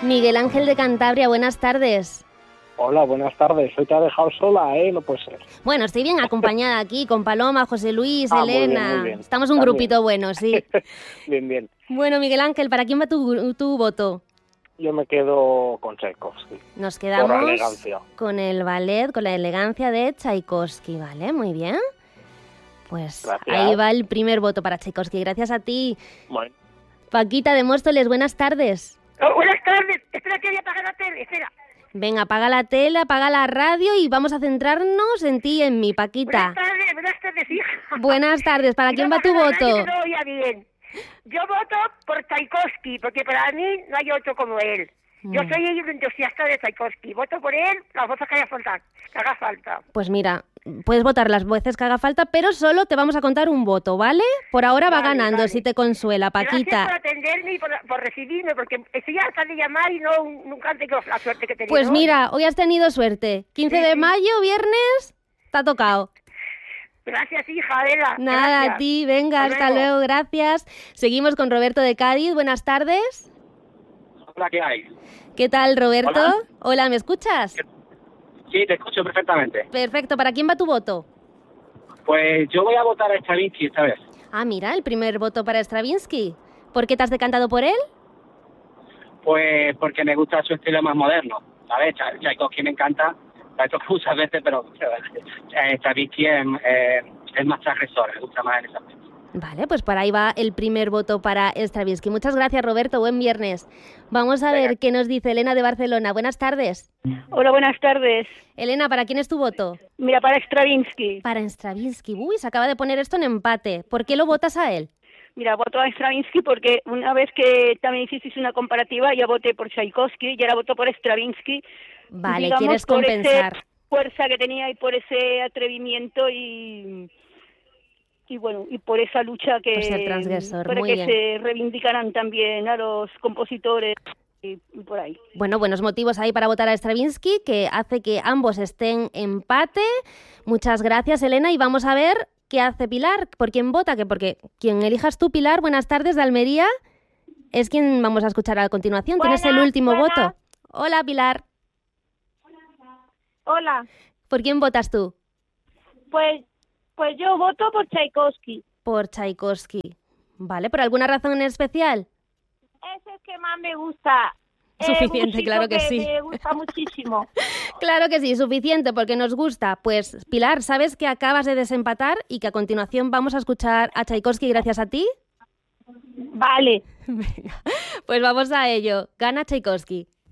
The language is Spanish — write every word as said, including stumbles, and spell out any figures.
Miguel Ángel de Cantabria, buenas tardes. Hola, buenas tardes. Hoy te ha dejado sola, ¿eh? No puede ser. Bueno, estoy bien acompañada aquí con Paloma, José Luis, ah, Elena. Muy bien, muy bien. Estamos un También. grupito bueno, sí. Bien, bien. Bueno, Miguel Ángel, ¿para quién va tu, tu voto? Yo me quedo con Tchaikovsky. Nos quedamos por elegancia. Con el ballet, con la elegancia de Tchaikovsky, ¿vale? Muy bien. Pues Gracias. ahí va el primer voto para Tchaikovsky. Gracias a ti. Bueno. Paquita de Móstoles, buenas tardes. Oh, buenas tardes. Espera que voy a apagar la tele. Espera. Venga, apaga la tele, apaga la radio y vamos a centrarnos en ti y en mí, Paquita. Buenas tardes, buenas tardes, hija. Buenas tardes. ¿Para quién no va tu apaga la voto? radio, que no oía bien. Yo voto por Tchaikovsky, porque para mí no hay otro como él. Yo Mm. soy un entusiasta de Tchaikovsky. Voto por él las veces que haga falta. Que haga falta. Pues mira, puedes votar las veces que haga falta, pero solo te vamos a contar un voto, ¿vale? Por ahora va Vale, ganando, vale. si te consuela, Paquita. Gracias por atenderme y por, por recibirme, porque estoy harta de llamar y no nunca he tenido la suerte que he tenido. Pues hoy. mira, hoy has tenido suerte. quince Sí, de sí. mayo, viernes, te ha tocado. Gracias, hija, Adela. Nada, gracias. a ti, venga, Hasta hasta luego. luego, gracias. Seguimos con Roberto de Cádiz, buenas tardes. Hola, ¿qué hay? ¿Qué tal, Roberto? Hola. Hola, ¿me escuchas? Sí, te escucho perfectamente. Perfecto, ¿para quién va tu voto? Pues yo voy a votar a Stravinsky esta vez. Ah, mira, el primer voto para Stravinsky. ¿Por qué te has decantado por él? Pues porque me gusta su estilo más moderno, ¿sabes? Ch- Tchaikovsky me encanta, la he hecho muchas veces, pero eh, Stravinsky es, eh, es más transgresor, me gusta más en esa parte. Vale, pues por ahí va el primer voto para Stravinsky. Muchas gracias, Roberto. Buen viernes. Vamos a Venga. ver qué nos dice Elena de Barcelona. Buenas tardes. Hola, buenas tardes. Elena, ¿para quién es tu voto? Mira, para Stravinsky. Para Stravinsky. Uy, se acaba de poner esto en empate. ¿Por qué lo votas a él? Mira, voto a Stravinsky porque una vez que también hicisteis una comparativa, ya voté por Tchaikovsky y ahora voto por Stravinsky. Vale, Digamos, quieres por compensar. esa fuerza que tenía y por ese atrevimiento y y bueno, y por esa lucha que Por ser transgresor, para muy que bien. se reivindicaran también a los compositores y, y por ahí. Bueno, buenos motivos ahí para votar a Stravinsky, que hace que ambos estén empate. Muchas gracias, Elena, y vamos a ver qué hace Pilar. ¿Por quién vota? Que porque quien elijas tú, Pilar, buenas tardes, de Almería, es quien vamos a escuchar a continuación. Tienes el Buenas, último buenas. voto. Hola, Pilar. Hola, ¿Por quién votas tú? pues pues yo voto por Tchaikovsky. Por Tchaikovsky. Vale, ¿por alguna razón en especial? Es el que más me gusta. Es Suficiente, músico claro que sí. Me gusta muchísimo. Claro que sí, suficiente, porque nos gusta. Pues, Pilar, ¿sabes que acabas de desempatar y que a continuación vamos a escuchar a Tchaikovsky gracias a ti? Vale. Venga, pues vamos a ello. Gana Tchaikovsky.